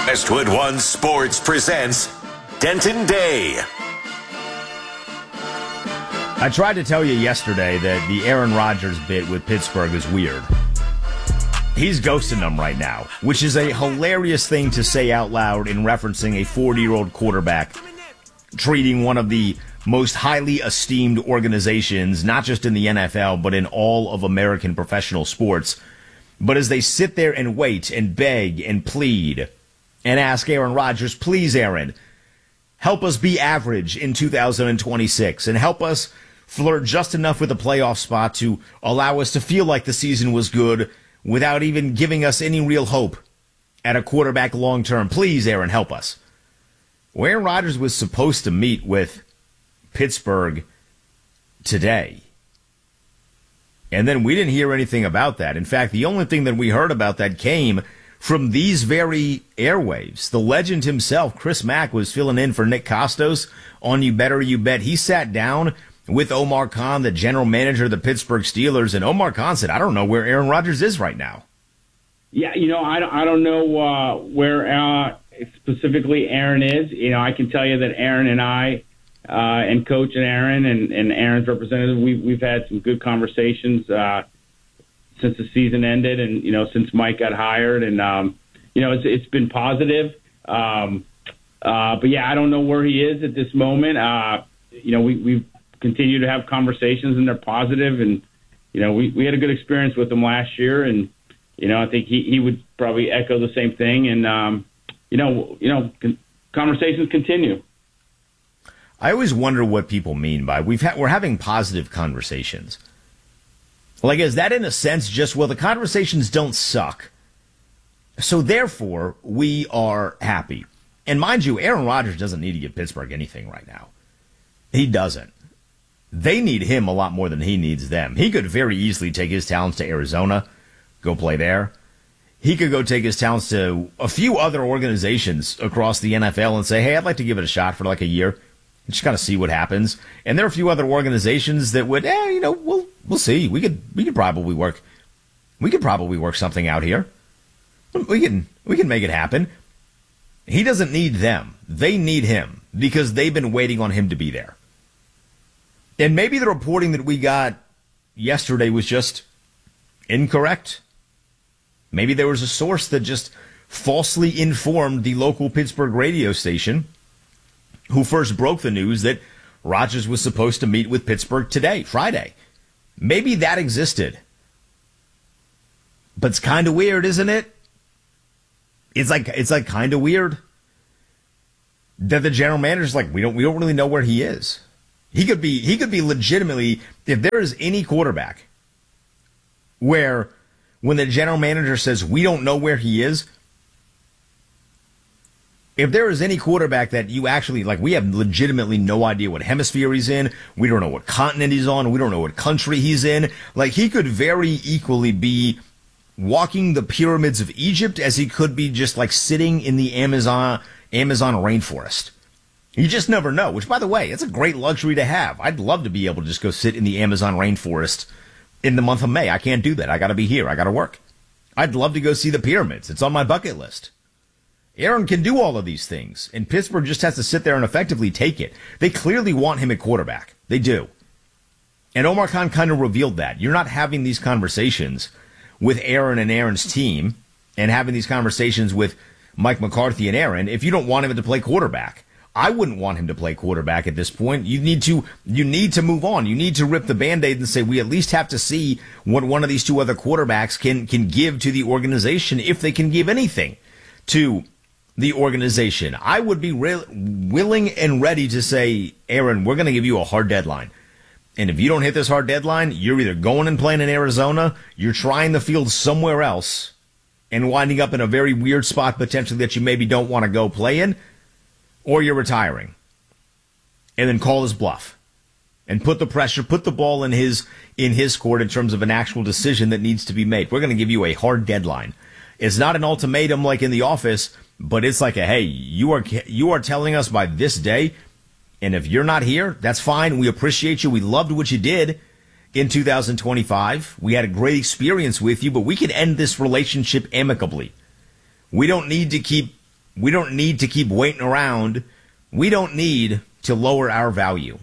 Westwood One Sports presents Denton Day. I tried to tell you yesterday that the Aaron Rodgers bit with Pittsburgh is weird. He's ghosting them right now, which is a hilarious thing to say out loud in referencing a 40-year-old quarterback treating one of the most highly esteemed organizations, not just in the NFL, but in all of American professional sports. But as they sit there and wait and beg and plead and ask Aaron Rodgers, please, Aaron, help us be average in 2026 and help us flirt just enough with a playoff spot to allow us to feel like the season was good without even giving us any real hope at a quarterback long term. Please, Aaron, help us. Well, Aaron Rodgers was supposed to meet with Pittsburgh today. And then we didn't hear anything about that. In fact, the only thing that we heard about that came from these very airwaves. The legend himself, Chris Mack, was filling in for Nick Costos on You Better You Bet. He sat down with Omar Khan, the general manager of the Pittsburgh Steelers, and Omar Khan said, I don't know where Aaron Rodgers is right now. Yeah, I don't know where specifically Aaron is. I can tell you that Aaron and I and Coach and Aaron and Aaron's representative, we've had some good conversations since the season ended and, since Mike got hired. And, it's been positive. But, yeah, I don't know where he is at this moment. We've continued to have conversations, and they're positive. And, we had a good experience with him last year. And, I think he would probably echo the same thing. And, conversations continue. I always wonder what people mean by we're having positive conversations. Like, is that in a sense just, well, the conversations don't suck, so therefore we are happy? And mind you, Aaron Rodgers doesn't need to give Pittsburgh anything right now. He doesn't. They need him a lot more than he needs them. He could very easily take his talents to Arizona, go play there. He could go take his talents to a few other organizations across the NFL and say, hey, I'd like to give it a shot for like a year. Just kind of see what happens. And there are a few other organizations that would, we'll see. We could probably work something out here. We can make it happen. He doesn't need them. They need him because they've been waiting on him to be there. And maybe the reporting that we got yesterday was just incorrect. Maybe there was a source that just falsely informed the local Pittsburgh radio station who first broke the news that Rodgers was supposed to meet with Pittsburgh today, Friday. Maybe that existed. But it's kind of weird, isn't it? It's like kind of weird that the general manager's like, we don't really know where he is. He could be legitimately, if there is any quarterback where when the general manager says we don't know where he is, if there is any quarterback that you actually, like, we have legitimately no idea what hemisphere he's in, we don't know what continent he's on, we don't know what country he's in, like, he could very equally be walking the pyramids of Egypt as he could be just, like, sitting in the Amazon rainforest. You just never know, which, by the way, it's a great luxury to have. I'd love to be able to just go sit in the Amazon rainforest in the month of May. I can't do that. I got to be here. I got to work. I'd love to go see the pyramids. It's on my bucket list. Aaron can do all of these things, and Pittsburgh just has to sit there and effectively take it. They clearly want him at quarterback. They do. And Omar Khan kind of revealed that. You're not having these conversations with Aaron and Aaron's team and having these conversations with Mike McCarthy and Aaron if you don't want him to play quarterback. I wouldn't want him to play quarterback at this point. You need to move on. You need to rip the Band-Aid and say we at least have to see what one of these two other quarterbacks can give to the organization, if they can give anything to the organization. I would be willing and ready to say, Aaron, we're going to give you a hard deadline. And if you don't hit this hard deadline, you're either going and playing in Arizona, you're trying the field somewhere else, and winding up in a very weird spot potentially that you maybe don't want to go play in, or you're retiring. And then call his bluff. And put the pressure, put the ball in his court in terms of an actual decision that needs to be made. We're going to give you a hard deadline. It's not an ultimatum like in the office, but it's like hey, you are telling us by this day, and if you're not here, that's fine. We appreciate you. We loved what you did in 2025. We had a great experience with you, but we can end this relationship amicably. We don't need to keep We don't need to keep waiting around. We don't need to lower our value.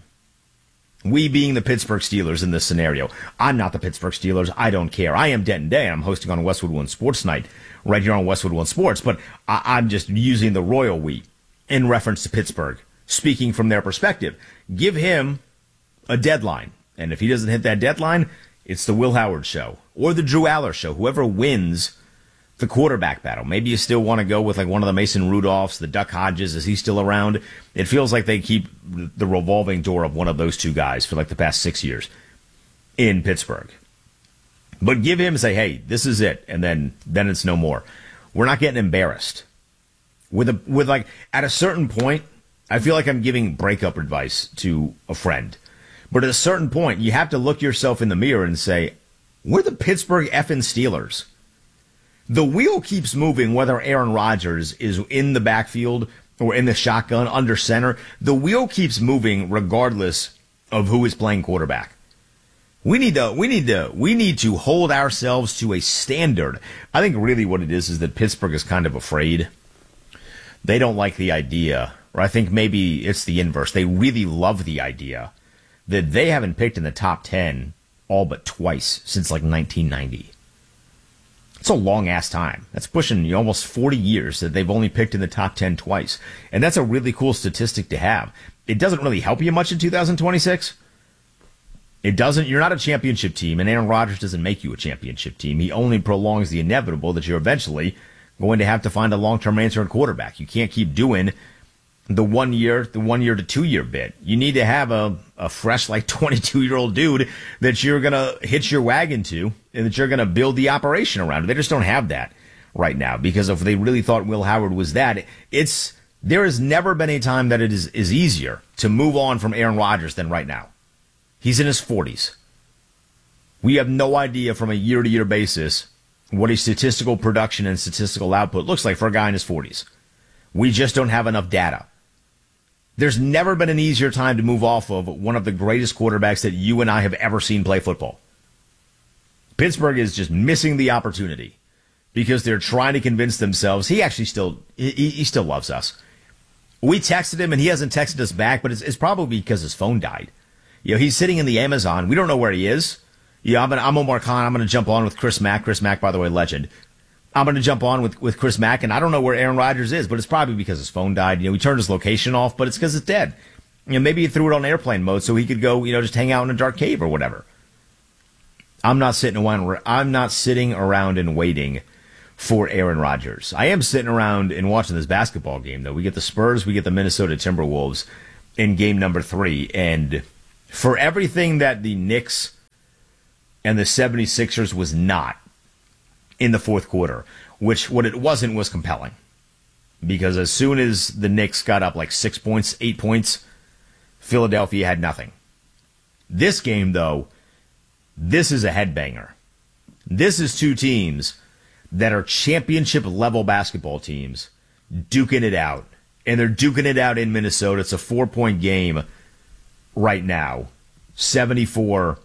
We being the Pittsburgh Steelers in this scenario. I'm not the Pittsburgh Steelers. I don't care. I am Denton Day, and I'm hosting on Westwood One Sports Night right here on Westwood One Sports, but I'm just using the royal we in reference to Pittsburgh, speaking from their perspective. Give him a deadline, and if he doesn't hit that deadline, it's the Will Howard show or the Drew Aller show. Whoever wins the quarterback battle. Maybe you still want to go with like one of the Mason Rudolphs, the Duck Hodges. Is he still around? It feels like they keep the revolving door of one of those two guys for like the past 6 years in Pittsburgh. But give him, say, hey, this is it, and then it's no more. We're not getting embarrassed. With like at a certain point, I feel like I'm giving breakup advice to a friend. But at a certain point, you have to look yourself in the mirror and say, we're the Pittsburgh effing Steelers. The wheel keeps moving whether Aaron Rodgers is in the backfield or in the shotgun under center. The wheel keeps moving regardless of who is playing quarterback. We need to hold ourselves to a standard. I think really what it is that Pittsburgh is kind of afraid. They don't like the idea, or I think maybe it's the inverse. They really love the idea that they haven't picked in the top 10 all but twice since like 1990. It's a long-ass time. That's pushing almost 40 years that they've only picked in the top 10 twice. And that's a really cool statistic to have. It doesn't really help you much in 2026. It doesn't. You're not a championship team, and Aaron Rodgers doesn't make you a championship team. He only prolongs the inevitable that you're eventually going to have to find a long-term answer at quarterback. You can't keep doing the 1 year to 2 year bit. You need to have a fresh, like 22-year-old dude that you're going to hitch your wagon to and that you're going to build the operation around. They just don't have that right now, because if they really thought Will Howard was that, there has never been a time that it is easier to move on from Aaron Rodgers than right now. He's in his 40s. We have no idea from a year-to-year basis what a statistical production and statistical output looks like for a guy in his 40s. We just don't have enough data. There's never been an easier time to move off of one of the greatest quarterbacks that you and I have ever seen play football. Pittsburgh is just missing the opportunity because they're trying to convince themselves he actually still loves us. We texted him and he hasn't texted us back, but it's probably because his phone died. You know, he's sitting in the Amazon. We don't know where he is. Yeah, I'm Omar Khan. I'm going to jump on with Chris Mack. Chris Mack, by the way, legend. I'm going to jump on with Chris Mack, and I don't know where Aaron Rodgers is, but it's probably because his phone died. You know, he turned his location off, but it's because it's dead. You know, maybe he threw it on airplane mode so he could go, just hang out in a dark cave or whatever. I'm not sitting around and waiting for Aaron Rodgers. I am sitting around and watching this basketball game, though. We get the Spurs, we get the Minnesota Timberwolves in game number 3, and for everything that the Knicks and the 76ers was not in the fourth quarter, which what it wasn't was compelling. Because as soon as the Knicks got up like 6 points, 8 points, Philadelphia had nothing. This game, though, this is a headbanger. This is two teams that are championship-level basketball teams duking it out. And they're duking it out in Minnesota. It's a 4-point game right now, 74-70,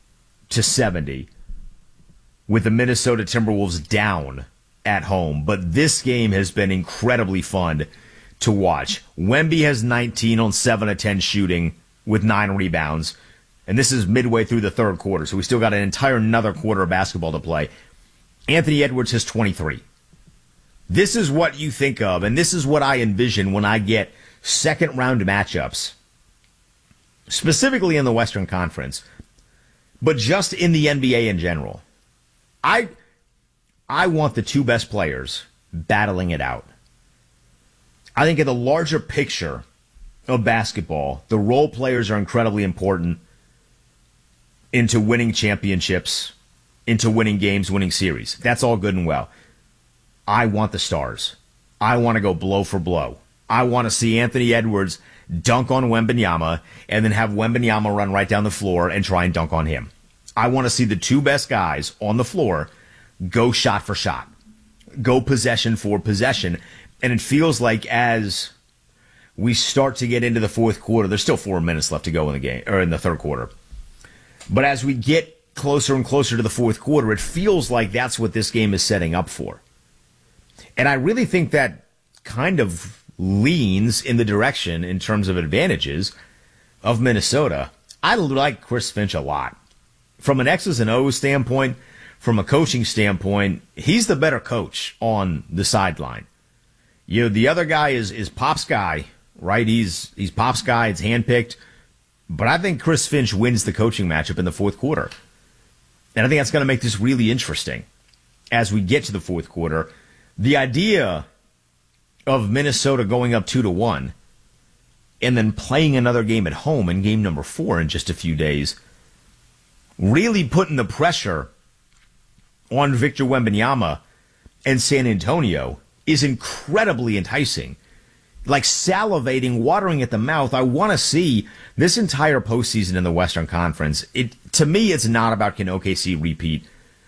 with the Minnesota Timberwolves down at home. But this game has been incredibly fun to watch. Wemby has 19 on 7 of 10 shooting with 9 rebounds. And this is midway through the third quarter, so we still got an entire another quarter of basketball to play. Anthony Edwards has 23. This is what you think of, and this is what I envision when I get second-round matchups, specifically in the Western Conference, but just in the NBA in general. I want the two best players battling it out. I think in the larger picture of basketball, the role players are incredibly important into winning championships, into winning games, winning series. That's all good and well. I want the stars. I want to go blow for blow. I want to see Anthony Edwards dunk on Wembanyama and then have Wembanyama run right down the floor and try and dunk on him. I want to see the two best guys on the floor go shot for shot, go possession for possession. And it feels like as we start to get into the fourth quarter, there's still 4 minutes left to go in the game, or in the third quarter. But as we get closer and closer to the fourth quarter, it feels like that's what this game is setting up for. And I really think that kind of leans in the direction, in terms of advantages, of Minnesota. I like Chris Finch a lot. From an X's and O's standpoint, from a coaching standpoint, he's the better coach on the sideline. You know, the other guy is Pop's guy, right? He's Pop's guy. It's handpicked. But I think Chris Finch wins the coaching matchup in the fourth quarter. And I think that's going to make this really interesting as we get to the fourth quarter. The idea of Minnesota going up 2-1 and then playing another game at home in game number 4 in just a few days, really putting the pressure on Victor Wembanyama and San Antonio is incredibly enticing. Like salivating, watering at the mouth. I want to see this entire postseason in the Western Conference. To me, it's not about can OKC repeat.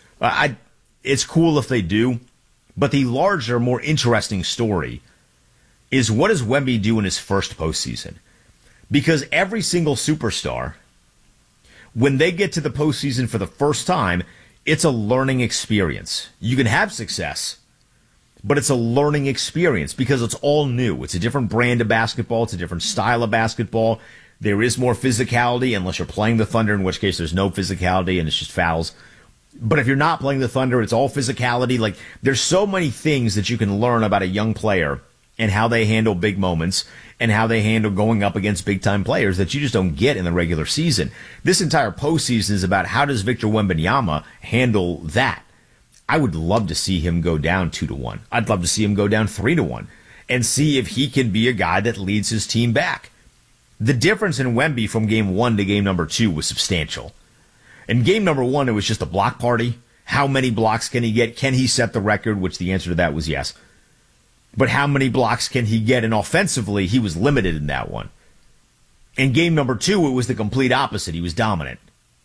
It's cool if they do, but the larger, more interesting story is what does Wemby do in his first postseason? Because every single superstar, when they get to the postseason for the first time, it's a learning experience. You can have success, but it's a learning experience because it's all new. It's a different brand of basketball. It's a different style of basketball. There is more physicality, unless you're playing the Thunder, in which case there's no physicality and it's just fouls. But if you're not playing the Thunder, it's all physicality. Like, there's so many things that you can learn about a young player and how they handle big moments and how they handle going up against big-time players that you just don't get in the regular season. This entire postseason is about how does Victor Wembanyama handle that. I would love to see him go down 2-1. I'd love to see him go down 3-1 and see if he can be a guy that leads his team back. The difference in Wemby from game 1 to game number 2 was substantial. In game number 1, it was just a block party. How many blocks can he get? Can he set the record? Which the answer to that was yes. But how many blocks can he get? And offensively, he was limited in that one. In game number 2, it was the complete opposite. He was dominant.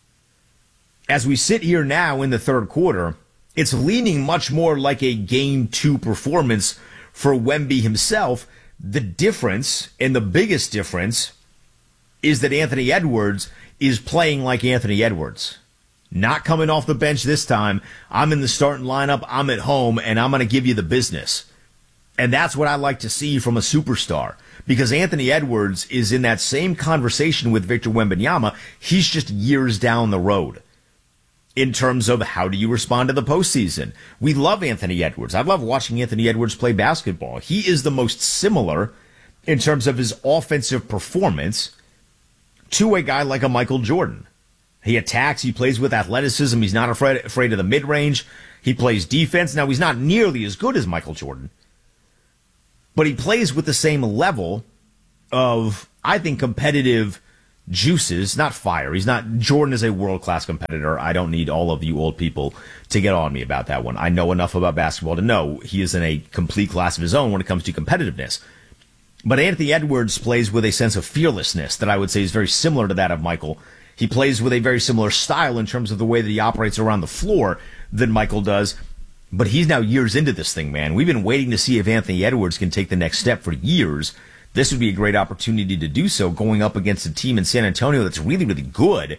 As we sit here now in the third quarter, it's leaning much more like a game 2 performance for Wemby himself. The difference, and the biggest difference, is that Anthony Edwards is playing like Anthony Edwards. Not coming off the bench this time. I'm in the starting lineup, I'm at home, and I'm going to give you the business. And that's what I like to see from a superstar. Because Anthony Edwards is in that same conversation with Victor Wembanyama. He's just years down the road in terms of how do you respond to the postseason. We love Anthony Edwards. I love watching Anthony Edwards play basketball. He is the most similar in terms of his offensive performance to a guy like a Michael Jordan. He attacks, he plays with athleticism, he's not afraid of the mid-range, he plays defense. Now, he's not nearly as good as Michael Jordan, but he plays with the same level of, I think, competitive juices, not fire. Jordan is a world-class competitor. I don't need all of you old people to get on me about that one. I know enough about basketball to know he is in a complete class of his own when it comes to competitiveness. But Anthony Edwards plays with a sense of fearlessness that I would say is very similar to that of Michael. He plays with a very similar style in terms of the way that he operates around the floor than Michael does. But he's now years into this thing, man. We've been waiting to see if Anthony Edwards can take the next step for years. This would be a great opportunity to do so, going up against a team in San Antonio that's really, really good.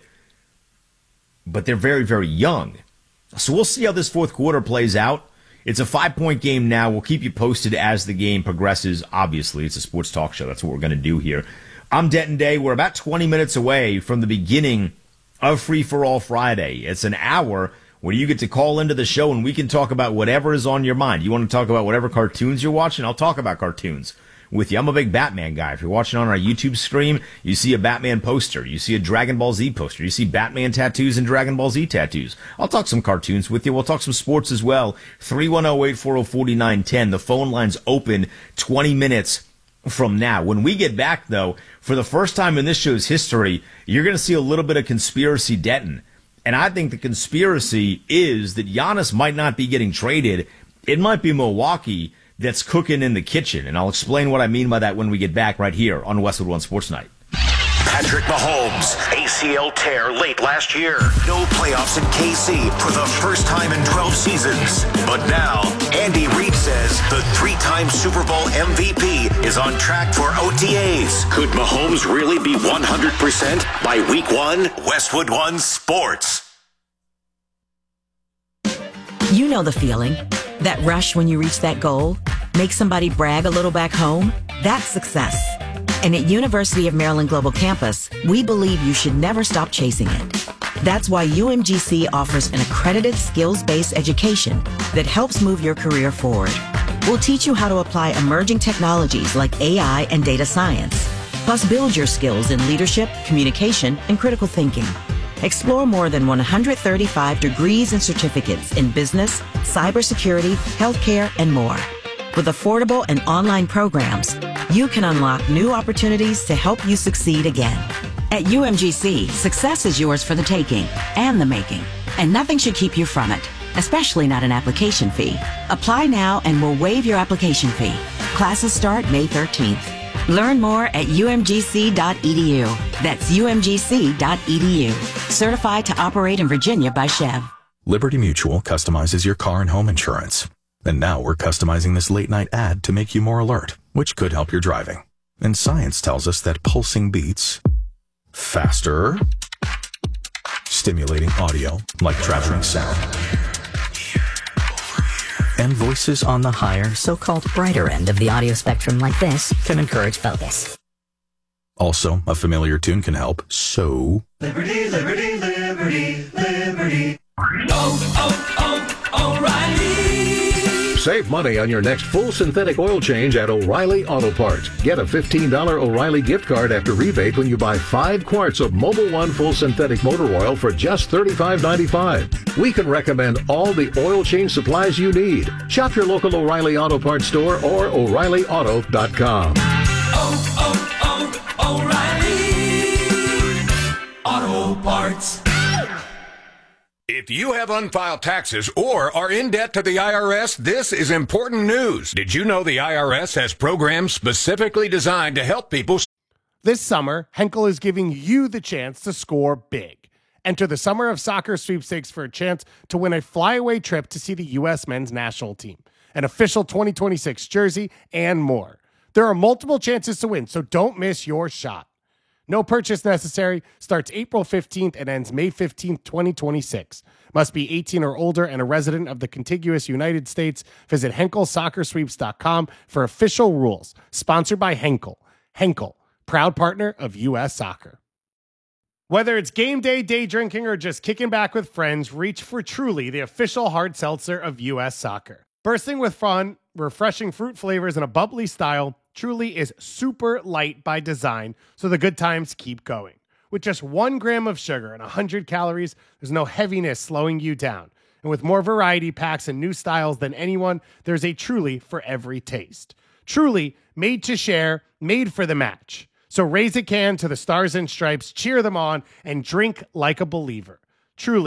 But they're very, very young. So we'll see how this fourth quarter plays out. It's a 5-point game now. We'll keep you posted as the game progresses. Obviously, it's a sports talk show. That's what we're going to do here. I'm Denton Day. We're about 20 minutes away from the beginning of Free for All Friday. It's an hour where you get to call into the show and we can talk about whatever is on your mind. You want to talk about whatever cartoons you're watching? I'll talk about cartoons with you. I'm a big Batman guy. If you're watching on our YouTube stream, you see a Batman poster. You see a Dragon Ball Z poster. You see Batman tattoos and Dragon Ball Z tattoos. I'll talk some cartoons with you. We'll talk some sports as well. 310-840-4910. The phone line's open 20 minutes from now. When we get back, though, for the first time in this show's history, you're going to see a little bit of Conspiracy Denton. And I think the conspiracy is that Giannis might not be getting traded. It might be Milwaukee that's cooking in the kitchen. And I'll explain what I mean by that when we get back right here on Westwood One Sports Night. Patrick Mahomes, ACL tear late last year. No playoffs in KC for the first time in 12 seasons. But now, Andy Reid says the 3-time Super Bowl MVP is on track for OTAs. Could Mahomes really be 100% by week 1? Westwood One Sports. You know the feeling. That rush when you reach that goal. Make somebody brag a little back home? That's success. And at University of Maryland Global Campus, we believe you should never stop chasing it. That's why UMGC offers an accredited skills-based education that helps move your career forward. We'll teach you how to apply emerging technologies like AI and data science, plus build your skills in leadership, communication, and critical thinking. Explore more than 135 degrees and certificates in business, cybersecurity, healthcare, and more. With affordable and online programs, you can unlock new opportunities to help you succeed again. At UMGC, success is yours for the taking and the making, and nothing should keep you from it, especially not an application fee. Apply now and we'll waive your application fee. Classes start May 13th. Learn more at umgc.edu. That's umgc.edu. Certified to operate in Virginia by Chev. Liberty Mutual customizes your car and home insurance. And now we're customizing this late-night ad to make you more alert, which could help your driving. And science tells us that pulsing beats faster, stimulating audio like traveling sound, and voices on the higher, so-called brighter end of the audio spectrum like this can encourage focus. Also, a familiar tune can help, so... Liberty, liberty, liberty, liberty. O'Reilly. Save money on your next full synthetic oil change at O'Reilly Auto Parts. Get a $15 O'Reilly gift card after rebate when you buy 5 quarts of Mobil 1 full synthetic motor oil for just $35.95. We can recommend all the oil change supplies you need. Shop your local O'Reilly Auto Parts store or O'ReillyAuto.com. O'Reilly Auto Parts. If you have unfiled taxes or are in debt to the IRS, this is important news. Did you know the IRS has programs specifically designed to help people? This summer, Henkel is giving you the chance to score big. Enter the Summer of Soccer sweepstakes for a chance to win a flyaway trip to see the U.S. men's national team, an official 2026 jersey, and more. There are multiple chances to win, so don't miss your shot. No purchase necessary. Starts April 15th and ends May 15th, 2026. Must be 18 or older and a resident of the contiguous United States. Visit HenkelSoccerSweeps.com for official rules. Sponsored by Henkel. Henkel, proud partner of U.S. Soccer. Whether it's game day, day drinking, or just kicking back with friends, reach for Truly, the official hard seltzer of U.S. Soccer. Bursting with fun, refreshing fruit flavors, and a bubbly style, Truly is super light by design, so the good times keep going. With just 1 gram of sugar and 100 calories, there's no heaviness slowing you down. And with more variety packs and new styles than anyone, there's a Truly for every taste. Truly, made to share, made for the match. So raise a can to the Stars and Stripes, cheer them on, and drink like a believer. Truly.